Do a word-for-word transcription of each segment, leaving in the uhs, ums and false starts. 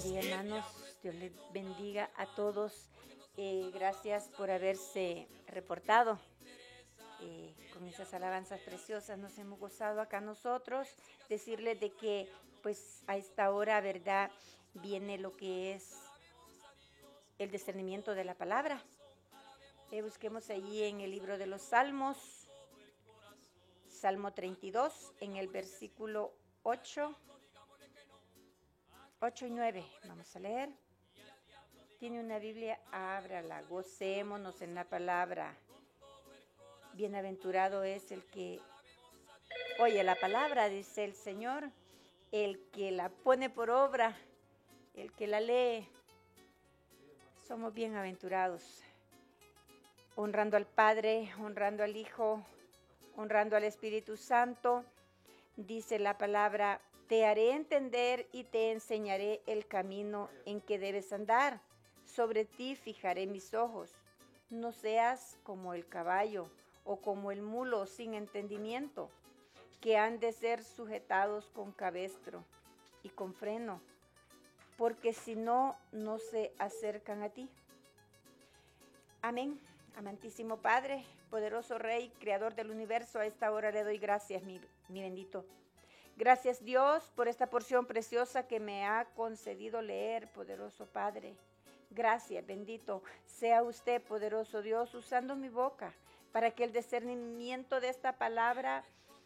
día, hermanos. Dios les bendiga a todos. Eh, gracias por haberse reportado. Eh, con esas alabanzas preciosas nos hemos gozado acá nosotros. Decirles de que pues a esta hora, ¿verdad?, viene lo que es el discernimiento de la palabra. Eh, busquemos allí en el libro de los Salmos, Salmo treinta y dos, en el versículo ocho, ocho y nueve. Vamos a leer. Tiene una Biblia, ábrala, gocémonos en la palabra. Bienaventurado es el que oye la palabra, dice el Señor, el que la pone por obra, el que la lee. Somos bienaventurados, honrando al Padre, honrando al Hijo, honrando al Espíritu Santo. Dice la palabra: te haré entender y te enseñaré el camino en que debes andar. Sobre ti fijaré mis ojos. No seas como el caballo o como el mulo sin entendimiento, que han de ser sujetados con cabestro y con freno, porque si no, no se acercan a ti. Amén. Amantísimo Padre, poderoso Rey, Creador del universo, a esta hora le doy gracias, mi, mi bendito. Gracias, Dios, por esta porción preciosa que me ha concedido leer, poderoso Padre. Gracias, bendito sea usted, poderoso Dios, usando mi boca para que el discernimiento de esta palabra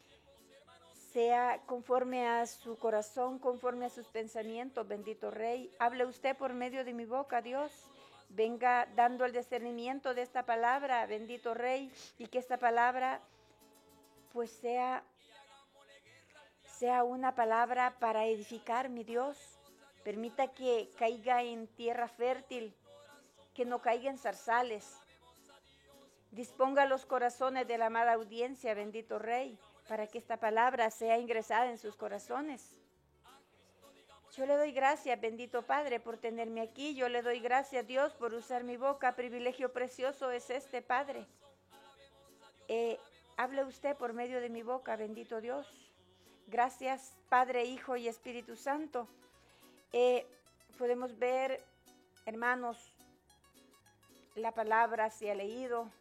sea conforme a su corazón, conforme a sus pensamientos, bendito Rey. Hable usted por medio de mi boca, Dios. Venga dando el discernimiento de esta palabra, bendito Rey, y que esta palabra pues sea, sea una palabra para edificar, mi Dios. Permita que caiga en tierra fértil, que no caiga en zarzales. Disponga los corazones de la amada audiencia, bendito Rey, para que esta palabra sea ingresada en sus corazones. Yo le doy gracias, bendito Padre, por tenerme aquí. Yo le doy gracias, Dios, por usar mi boca. Privilegio precioso es este, Padre. Eh, hable usted por medio de mi boca, bendito Dios. Gracias, Padre, Hijo y Espíritu Santo. Eh, podemos ver, hermanos, la palabra se ha leído.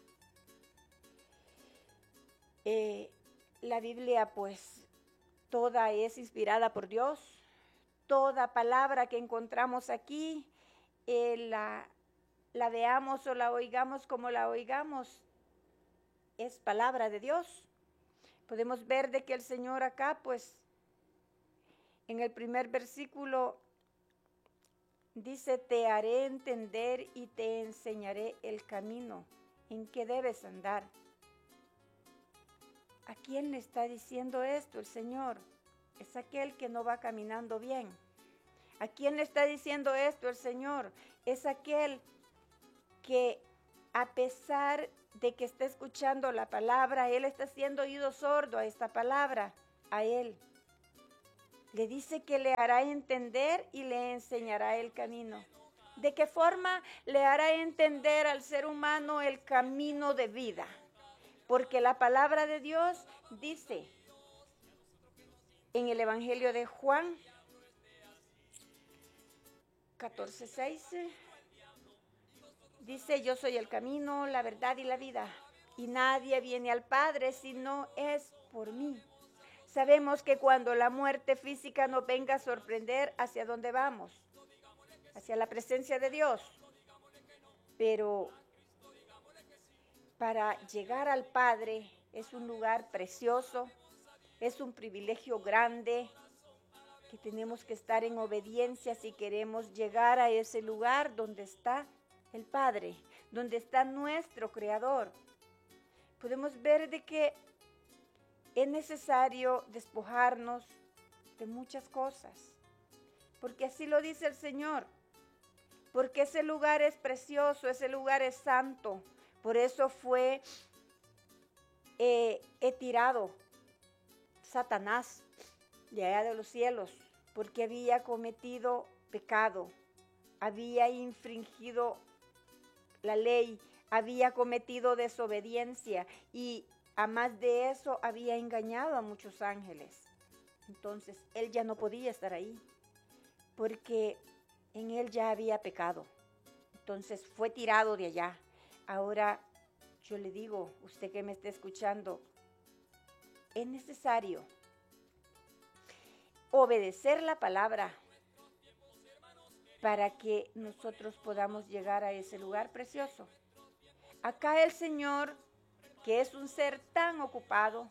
Eh, la Biblia, pues, toda es inspirada por Dios. Toda palabra que encontramos aquí, eh, la, la veamos o la oigamos como la oigamos, es palabra de Dios. Podemos ver de que el Señor acá, pues, en el primer versículo dice: te haré entender y te enseñaré el camino en que debes andar. ¿A quién le está diciendo esto el Señor? Es aquel que no va caminando bien. ¿A quién le está diciendo esto el Señor? Es aquel que, a pesar de que está escuchando la palabra, él está haciendo oído sordo a esta palabra, a él. Le dice que le hará entender y le enseñará el camino. ¿De qué forma le hará entender al ser humano el camino de vida? Porque la palabra de Dios dice en el Evangelio de Juan catorce seis, dice: yo soy el camino, la verdad y la vida, y nadie viene al Padre si no es por mí. Sabemos que cuando la muerte física nos venga a sorprender, ¿hacia dónde vamos? Hacia la presencia de Dios. Pero para llegar al Padre es un lugar precioso, es un privilegio grande, que tenemos que estar en obediencia si queremos llegar a ese lugar donde está el Padre, donde está nuestro Creador. Podemos ver de que es necesario despojarnos de muchas cosas, porque así lo dice el Señor, porque ese lugar es precioso, ese lugar es santo. Por eso fue eh, he tirado Satanás de allá de los cielos, porque había cometido pecado, había infringido la ley, había cometido desobediencia y a más de eso había engañado a muchos ángeles. Entonces él ya no podía estar ahí. porque en él ya había pecado. Entonces fue tirado de allá. Ahora yo le digo, usted que me está escuchando, es necesario obedecer la palabra para que nosotros podamos llegar a ese lugar precioso. Acá el Señor, que es un ser tan ocupado,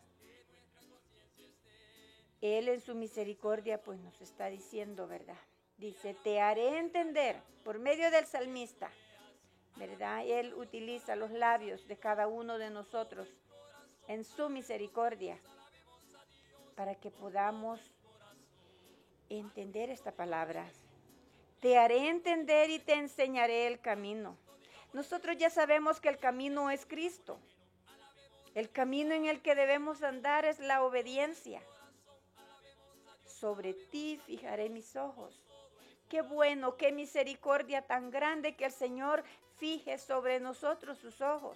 Él en su misericordia pues nos está diciendo, ¿verdad? Dice, te haré entender por medio del salmista, ¿verdad? Él utiliza los labios de cada uno de nosotros en su misericordia para que podamos entender esta palabra. Te haré entender y te enseñaré el camino. Nosotros ya sabemos que el camino es Cristo. El camino en el que debemos andar es la obediencia. Sobre ti fijaré mis ojos. Qué bueno, qué misericordia tan grande que el Señor fije sobre nosotros sus ojos.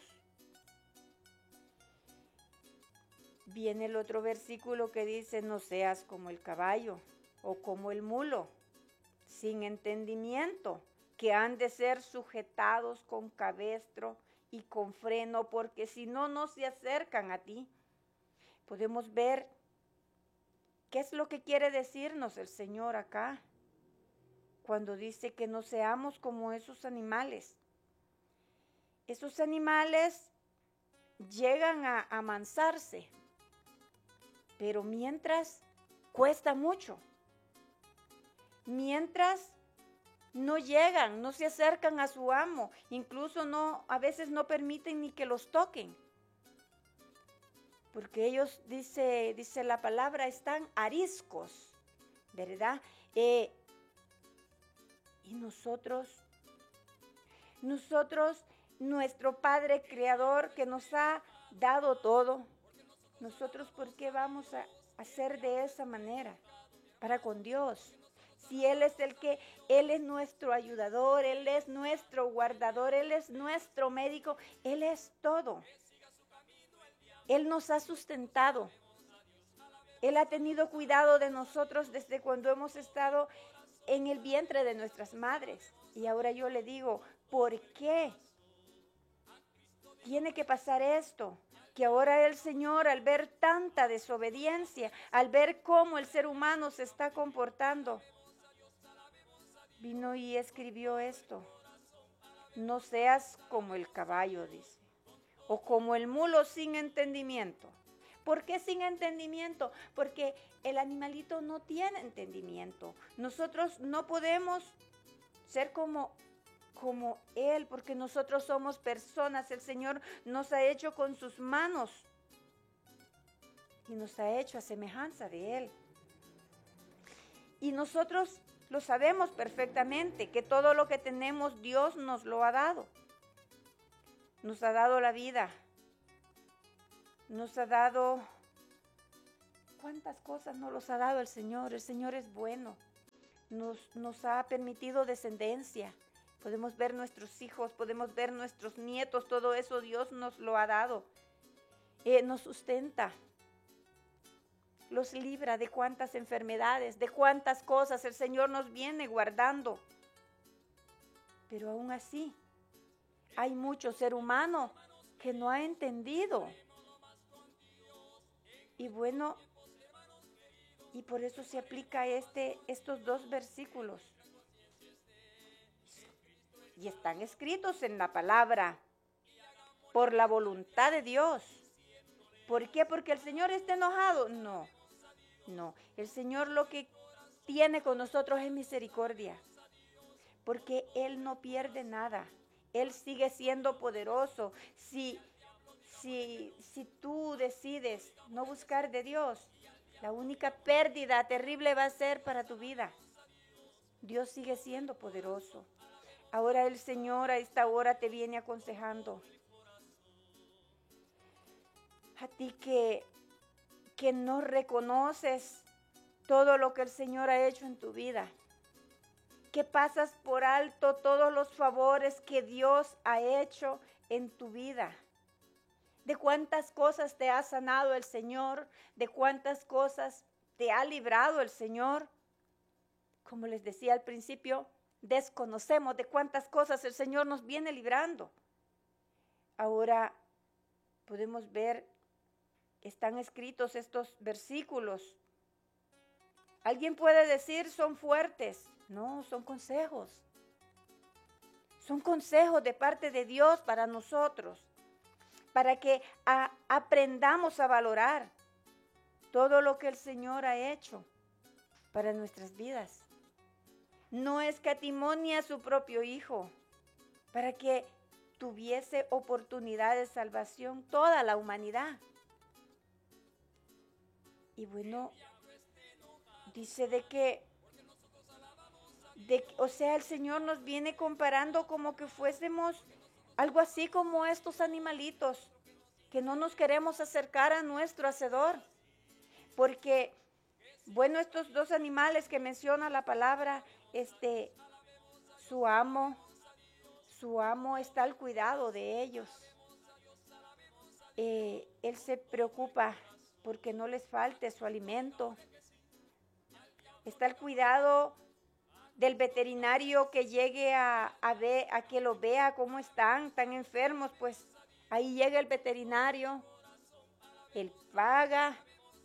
Viene el otro versículo que dice, no seas como el caballo o como el mulo, sin entendimiento, que han de ser sujetados con cabestro y con freno, porque si no, no se acercan a ti. Podemos ver qué es lo que quiere decirnos el Señor acá, cuando dice que no seamos como esos animales. Esos animales llegan a amansarse, pero mientras cuesta mucho. Mientras no llegan, no se acercan a su amo, incluso no, a veces no permiten ni que los toquen. Porque ellos, dice, dice la palabra, están ariscos, ¿verdad? Eh, y nosotros, nosotros, nuestro Padre Creador que nos ha dado todo, nosotros, ¿por qué vamos a hacer de esa manera para con Dios? Si Él es el que, Él es nuestro ayudador, Él es nuestro guardador, Él es nuestro médico, Él es todo. Él nos ha sustentado. Él ha tenido cuidado de nosotros desde cuando hemos estado en el vientre de nuestras madres. Y ahora yo le digo, ¿por qué tiene que pasar esto? Que ahora el Señor, al ver tanta desobediencia, al ver cómo el ser humano se está comportando, vino y escribió esto. No seas como el caballo, dice, o como el mulo sin entendimiento. ¿Por qué sin entendimiento? Porque el animalito no tiene entendimiento. Nosotros no podemos ser como, como él, porque nosotros somos personas. El Señor nos ha hecho con sus manos y nos ha hecho a semejanza de Él. Y nosotros lo sabemos perfectamente, que todo lo que tenemos Dios nos lo ha dado. Nos ha dado la vida. Nos ha dado, ¿cuántas cosas nos los ha dado el Señor? El Señor es bueno. Nos, nos ha permitido descendencia. Podemos ver nuestros hijos, podemos ver nuestros nietos, todo eso Dios nos lo ha dado. Eh, nos sustenta. Los libra de cuántas enfermedades, de cuántas cosas el Señor nos viene guardando. Pero aún así, hay mucho ser humano que no ha entendido. Y bueno, y por eso se aplica este, estos dos versículos. Y están escritos en la palabra, por la voluntad de Dios. ¿Por qué? ¿Porque el Señor está enojado? No, no. El Señor lo que tiene con nosotros es misericordia. Porque Él no pierde nada. Él sigue siendo poderoso. Si, si, si tú decides no buscar de Dios, la única pérdida terrible va a ser para tu vida. Dios sigue siendo poderoso. Ahora el Señor a esta hora te viene aconsejando. A ti que, que no reconoces todo lo que el Señor ha hecho en tu vida. Que pasas por alto todos los favores que Dios ha hecho en tu vida. De cuántas cosas te ha sanado el Señor, de cuántas cosas te ha librado el Señor. como les decía al principio, desconocemos de cuántas cosas el Señor nos viene librando. Ahora podemos ver, están escritos estos versículos. Alguien puede decir, son fuertes. No, son consejos. Son consejos de parte de Dios para nosotros, para que a, aprendamos a valorar todo lo que el Señor ha hecho para nuestras vidas. No escatimó ni a su propio Hijo, para que tuviese oportunidad de salvación toda la humanidad. Y bueno, dice de que, de, o sea, el Señor nos viene comparando como que fuésemos algo así como estos animalitos, que no nos queremos acercar a nuestro Hacedor, porque, bueno, estos dos animales que menciona la palabra, este, su amo, su amo está al cuidado de ellos. Eh, él se preocupa porque no les falte su alimento. Está al cuidado del veterinario que llegue a, a, ver, a que lo vea cómo están, tan enfermos, pues ahí llega el veterinario, él paga,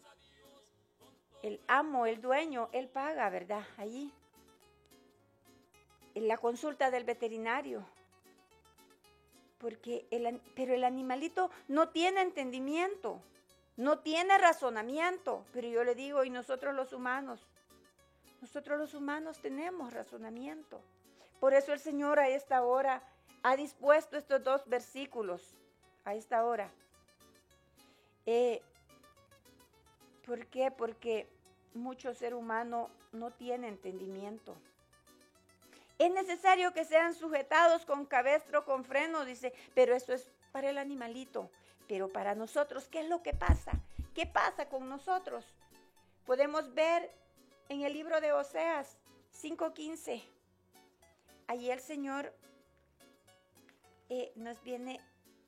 el amo, el dueño, él paga, ¿verdad? Allí, en la consulta del veterinario. Porque el, pero el animalito no tiene entendimiento, no tiene razonamiento, pero yo le digo, y nosotros los humanos, nosotros los humanos tenemos razonamiento. Por eso el Señor a esta hora ha dispuesto estos dos versículos, a esta hora. Eh, ¿Por qué? Porque mucho ser humano no tiene entendimiento. Es necesario que sean sujetados con cabestro, con freno, dice, pero eso es para el animalito. Pero para nosotros, ¿qué es lo que pasa? ¿Qué pasa con nosotros? Podemos ver en el libro de Oseas cinco quince. Allí el Señor eh, nos viene,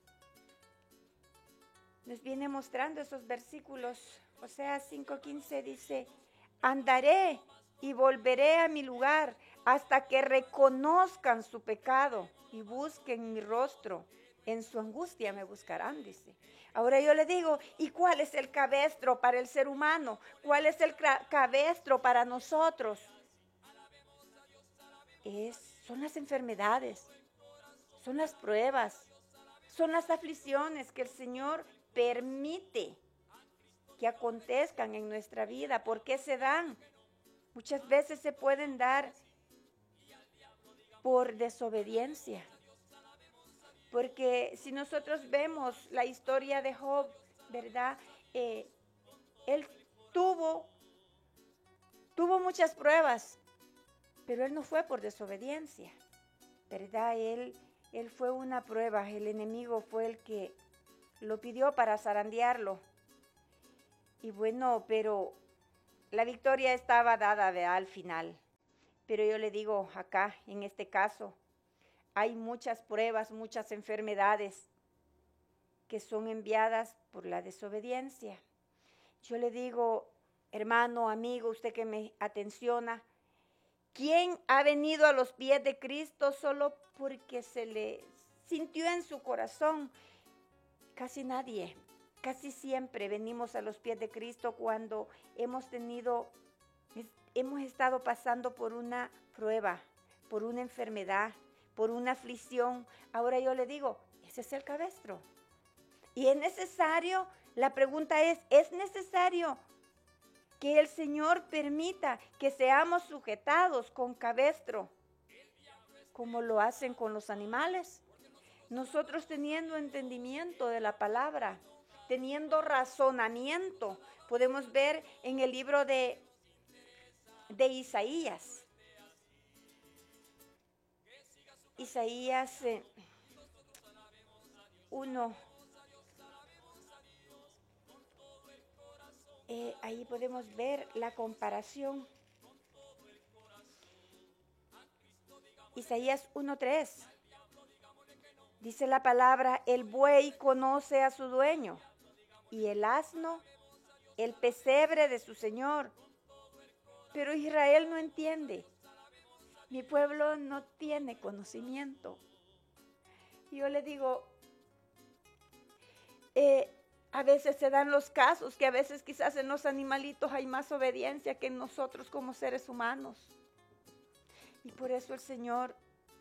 nos viene mostrando esos versículos. Oseas cinco quince dice, andaré y volveré a mi lugar hasta que reconozcan su pecado y busquen mi rostro. En su angustia me buscarán, dice. Ahora yo le digo, ¿y cuál es el cabestro para el ser humano? ¿Cuál es el cabestro para nosotros? Es, son las enfermedades, son las pruebas, son las aflicciones que el Señor permite que acontezcan en nuestra vida. ¿Por qué se dan? Muchas veces se pueden dar por desobediencia. Porque si nosotros vemos la historia de Job, ¿verdad? Eh, él tuvo, tuvo muchas pruebas, pero él no fue por desobediencia, ¿verdad? Él, él fue una prueba, el enemigo fue el que lo pidió para zarandearlo. Y bueno, pero la victoria estaba dada, ¿verdad? Al final. Pero yo le digo acá, en este caso, hay muchas pruebas, muchas enfermedades que son enviadas por la desobediencia. Yo le digo, hermano, amigo, usted que me atenciona, ¿quién ha venido a los pies de Cristo solo porque se le sintió en su corazón? Casi nadie. Casi siempre venimos a los pies de Cristo cuando hemos tenido, hemos estado pasando por una prueba, por una enfermedad, por una aflicción. Ahora yo le digo, ese es el cabestro. Y es necesario, la pregunta es, ¿es necesario que el Señor permita que seamos sujetados con cabestro, como lo hacen con los animales? Nosotros teniendo entendimiento de la palabra, teniendo razonamiento, podemos ver en el libro de, de Isaías. Isaías eh, uno. Eh, ahí podemos ver la comparación. Isaías uno tres. Dice la palabra, el buey conoce a su dueño y el asno el pesebre de su señor. Pero Israel no entiende. Mi pueblo no tiene conocimiento. Y yo le digo, eh, a veces se dan los casos que a veces quizás en los animalitos hay más obediencia que en nosotros como seres humanos. Y por eso el Señor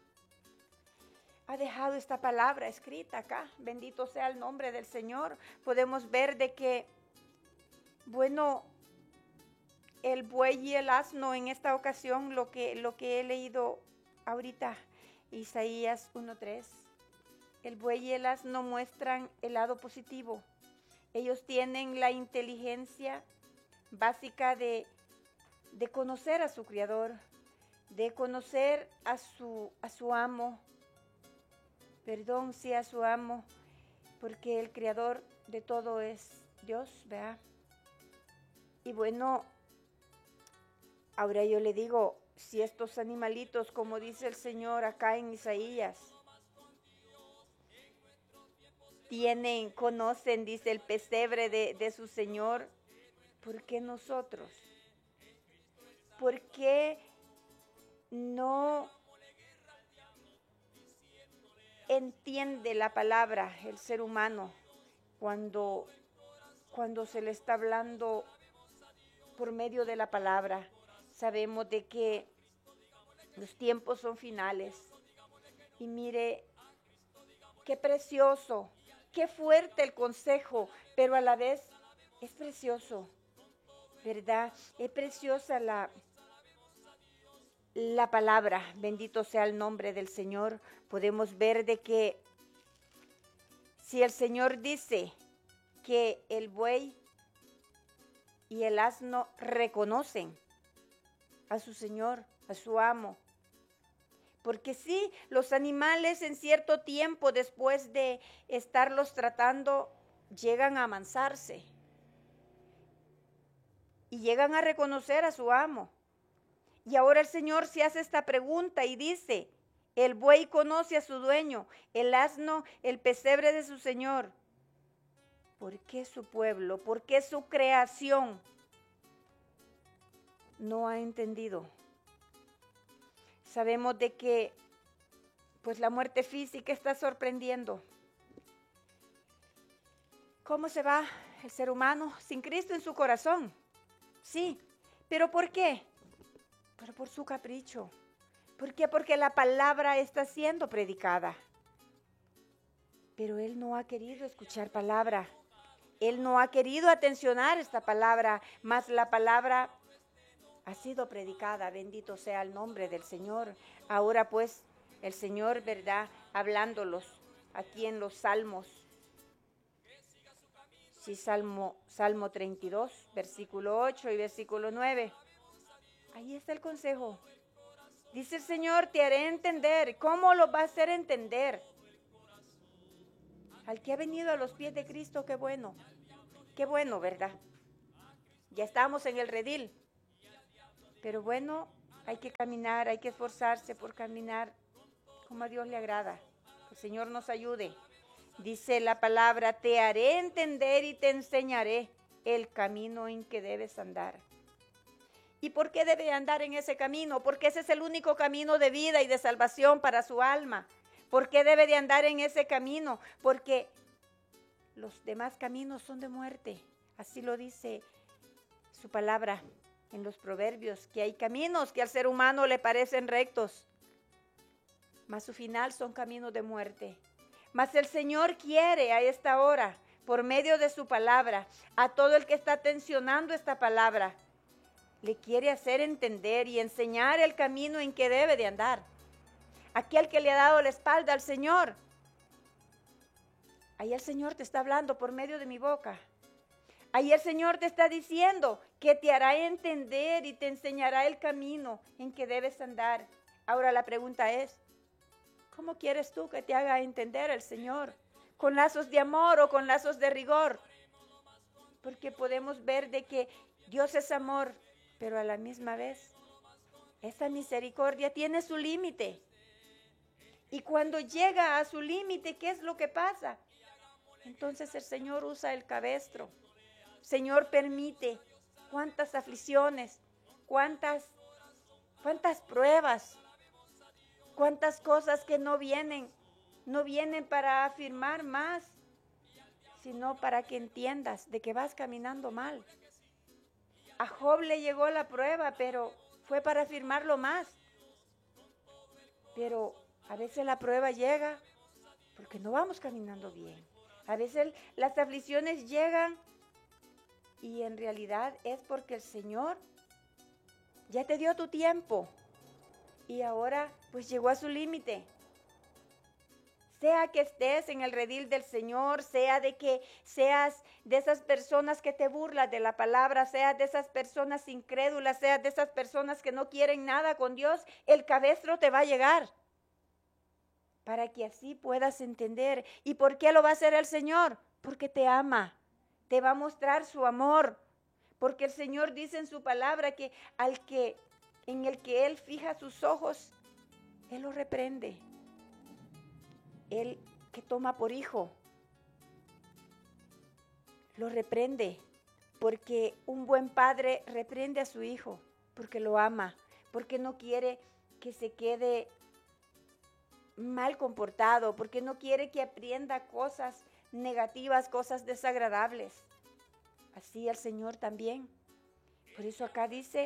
ha dejado esta palabra escrita acá. Bendito sea el nombre del Señor. Podemos ver de que, bueno, el buey y el asno en esta ocasión, lo que, lo que he leído ahorita, Isaías uno tres, el buey y el asno muestran el lado positivo. Ellos tienen la inteligencia básica de, de conocer a su Creador, de conocer a su, a su amo, perdón, sí, a su amo, porque el Creador de todo es Dios, ¿verdad? Y bueno, ahora yo le digo, si estos animalitos, como dice el Señor acá en Isaías, tienen, conocen, dice, el pesebre de, de su Señor, ¿por qué nosotros? ¿Por qué no entiende la palabra el ser humano cuando, cuando se le está hablando por medio de la palabra? Sabemos de que los tiempos son finales. Y mire, qué precioso, qué fuerte el consejo, pero a la vez es precioso, ¿verdad? Es preciosa la, la palabra. Bendito sea el nombre del Señor. Podemos ver de que si el Señor dice que el buey y el asno reconocen a su Señor, a su amo. Porque sí, los animales en cierto tiempo, después de estarlos tratando, llegan a amansarse y llegan a reconocer a su amo. Y ahora el Señor se hace esta pregunta y dice, el buey conoce a su dueño, el asno el pesebre de su Señor. ¿Por qué su pueblo, por qué su creación no ha entendido? Sabemos de que pues la muerte física está sorprendiendo. ¿Cómo se va el ser humano sin Cristo en su corazón? Sí, pero ¿por qué? Pero por su capricho. ¿Por qué? Porque la palabra está siendo predicada. Pero él no ha querido escuchar palabra. Él no ha querido atencionar esta palabra, mas la palabra ha sido predicada, bendito sea el nombre del Señor. Ahora pues el Señor, ¿verdad? Hablándolos aquí en los Salmos. Sí, Salmo, Salmo treinta y dos, versículo ocho y versículo nueve. Ahí está el consejo. Dice el Señor, te haré entender. ¿Cómo lo va a hacer entender? Al que ha venido a los pies de Cristo, qué bueno. Qué bueno, ¿verdad? Ya estamos en el redil. Pero bueno, hay que caminar, hay que esforzarse por caminar como a Dios le agrada. Que el Señor nos ayude. Dice la palabra, te haré entender y te enseñaré el camino en que debes andar. ¿Y por qué debe andar en ese camino? Porque ese es el único camino de vida y de salvación para su alma. ¿Por qué debe de andar en ese camino? Porque los demás caminos son de muerte. Así lo dice su palabra en los proverbios, que hay caminos que al ser humano le parecen rectos, mas su final son caminos de muerte. Mas el Señor quiere a esta hora, por medio de su palabra, a todo el que está atencionando esta palabra, le quiere hacer entender y enseñar el camino en que debe de andar. Aquel que le ha dado la espalda al Señor, ahí el Señor te está hablando por medio de mi boca. Ahí el Señor te está diciendo que te hará entender y te enseñará el camino en que debes andar. Ahora la pregunta es, ¿cómo quieres tú que te haga entender el Señor? ¿Con lazos de amor o con lazos de rigor? Porque podemos ver de que Dios es amor, pero a la misma vez esa misericordia tiene su límite. Y cuando llega a su límite, ¿qué es lo que pasa? Entonces el Señor usa el cabestro. Señor, permite cuántas aflicciones, cuántas, cuántas pruebas, cuántas cosas que no vienen, no vienen para afirmar más, sino para que entiendas de que vas caminando mal. A Job le llegó la prueba, pero fue para afirmarlo más. Pero a veces la prueba llega porque no vamos caminando bien. A veces las aflicciones llegan y en realidad es porque el Señor ya te dio tu tiempo y ahora pues llegó a su límite. Sea que estés en el redil del Señor, sea de que seas de esas personas que te burlas de la palabra, seas de esas personas incrédulas, seas de esas personas que no quieren nada con Dios, el cabestro te va a llegar. Para que así puedas entender. ¿Y por qué lo va a hacer el Señor? Porque te ama, te va a mostrar su amor. Porque el Señor dice en su palabra que al que en el que Él fija sus ojos, Él lo reprende. Él que toma por hijo, lo reprende, porque un buen padre reprende a su hijo, porque lo ama, porque no quiere que se quede mal comportado, porque no quiere que aprenda cosas negativas, cosas desagradables. Así el Señor también. Por eso acá dice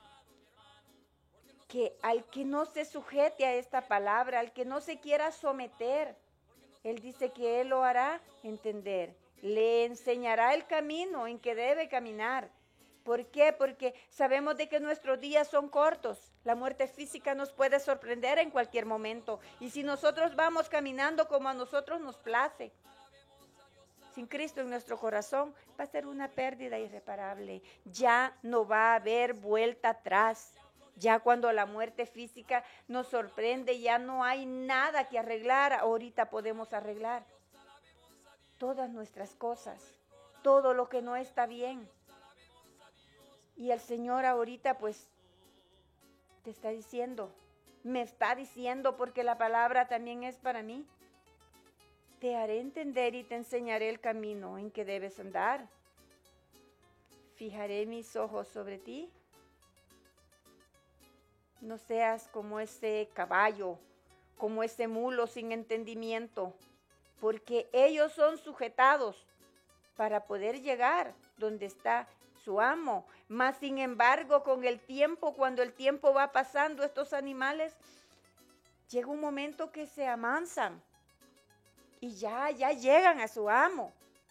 que al que no se sujete a esta palabra, al que no se quiera someter, Él dice que Él lo hará entender, le enseñará el camino en que debe caminar. ¿Por qué? Porque sabemos de que nuestros días son cortos, la muerte física nos puede sorprender en cualquier momento, y si nosotros vamos caminando como a nosotros nos place, sin Cristo en nuestro corazón, va a ser una pérdida irreparable, ya no va a haber vuelta atrás. Ya cuando la muerte física nos sorprende, ya no hay nada que arreglar. Ahorita podemos arreglar todas nuestras cosas, todo lo que no está bien. Y el Señor ahorita pues te está diciendo, me está diciendo porque la palabra también es para mí. Te haré entender y te enseñaré el camino en que debes andar. Fijaré mis ojos sobre ti. No seas como ese caballo, como ese mulo sin entendimiento, porque ellos son sujetados para poder llegar donde está su amo. Mas sin embargo, con el tiempo, cuando el tiempo va pasando, estos animales, llega un momento que se amansan y ya, ya llegan a su amo.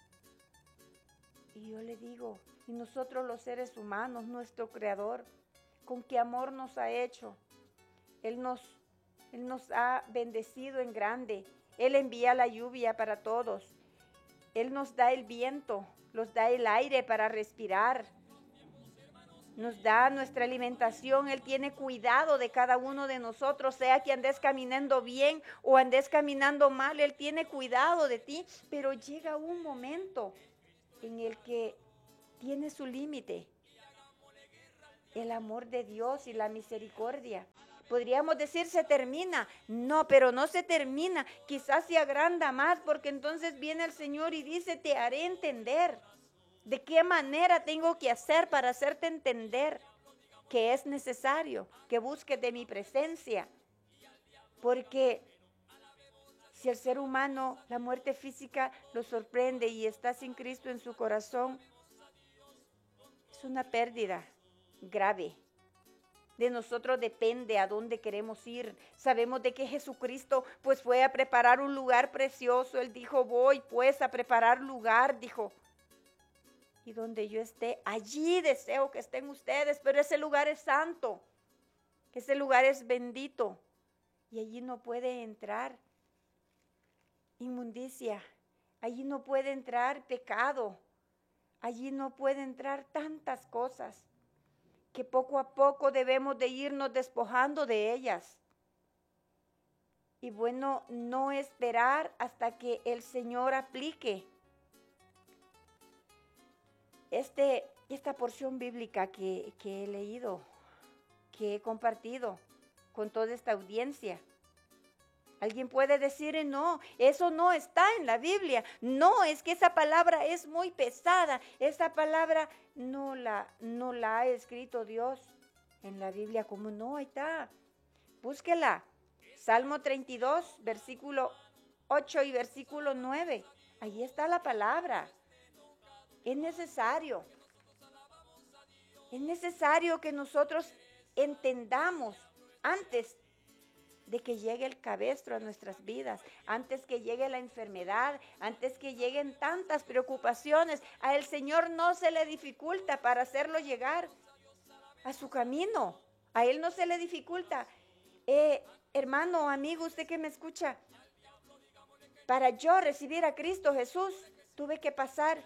Y yo le digo, y nosotros los seres humanos, nuestro Creador, con qué amor nos ha hecho. Él nos, Él nos ha bendecido en grande. Él envía la lluvia para todos. Él nos da el viento, nos da el aire para respirar. Nos da nuestra alimentación. Él tiene cuidado de cada uno de nosotros, sea que andes caminando bien o andes caminando mal. Él tiene cuidado de ti, pero llega un momento en el que tiene su límite. El amor de Dios y la misericordia. Podríamos decir se termina. No, pero no se termina. Quizás se agranda más porque entonces viene el Señor y dice, te haré entender. ¿De qué manera tengo que hacer para hacerte entender que es necesario que busques de mi presencia? Porque si el ser humano, la muerte física lo sorprende y está sin Cristo en su corazón, es una pérdida grave. De nosotros depende a dónde queremos ir. Sabemos de que Jesucristo pues fue a preparar un lugar precioso. Él dijo, voy pues a preparar lugar, dijo. Y donde yo esté, allí deseo que estén ustedes, pero ese lugar es santo. Ese lugar es bendito. Y allí no puede entrar inmundicia. Allí no puede entrar pecado. Allí no puede entrar tantas cosas que poco a poco debemos de irnos despojando de ellas. Y bueno, no esperar hasta que el Señor aplique este, esta porción bíblica que, que he leído, que he compartido con toda esta audiencia. Alguien puede decir, no, eso no está en la Biblia. No, es que esa palabra es muy pesada. Esa palabra no la, no la ha escrito Dios. En la Biblia, ¿cómo no? Ahí está. Búsquela. Salmo treinta y dos, versículo ocho y versículo nueve. Ahí está la palabra. Es necesario. Es necesario que nosotros entendamos antes de que llegue el cabestro a nuestras vidas, antes que llegue la enfermedad, antes que lleguen tantas preocupaciones. A el Señor no se le dificulta para hacerlo llegar a su camino. A Él no se le dificulta. Eh, hermano, amigo, usted que me escucha, para yo recibir a Cristo Jesús, tuve que pasar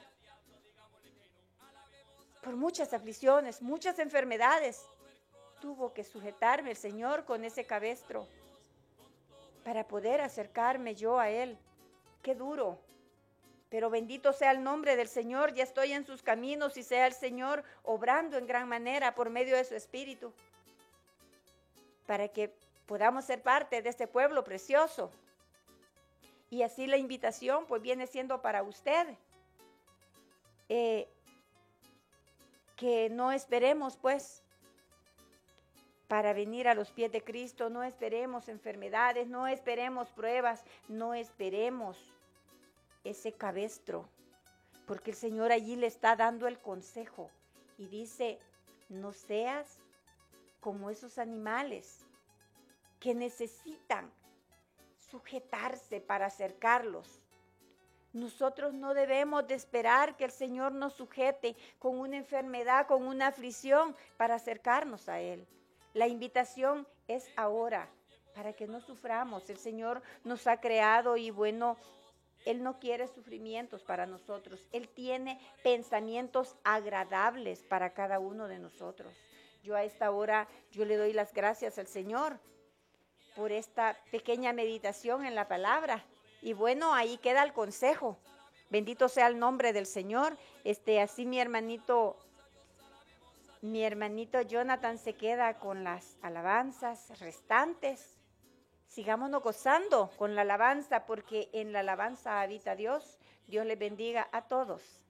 por muchas aflicciones, muchas enfermedades. Tuvo que sujetarme el Señor con ese cabestro para poder acercarme yo a Él. Qué duro. Pero bendito sea el nombre del Señor, ya estoy en sus caminos y sea el Señor obrando en gran manera por medio de su Espíritu, para que podamos ser parte de este pueblo precioso. Y así la invitación pues viene siendo para usted, eh, que no esperemos pues para venir a los pies de Cristo, no esperemos enfermedades, no esperemos pruebas, no esperemos ese cabestro, porque el Señor allí le está dando el consejo y dice, no seas como esos animales que necesitan sujetarse para acercarlos. Nosotros no debemos de esperar que el Señor nos sujete con una enfermedad, con una aflicción para acercarnos a Él. La invitación es ahora, para que no suframos. El Señor nos ha creado y bueno, Él no quiere sufrimientos para nosotros. Él tiene pensamientos agradables para cada uno de nosotros. Yo a esta hora, yo le doy las gracias al Señor por esta pequeña meditación en la palabra. Y bueno, ahí queda el consejo. Bendito sea el nombre del Señor. Este, así mi hermanito, mi hermanito Jonathan se queda con las alabanzas restantes. Sigámonos gozando con la alabanza, porque en la alabanza habita Dios. Dios les bendiga a todos.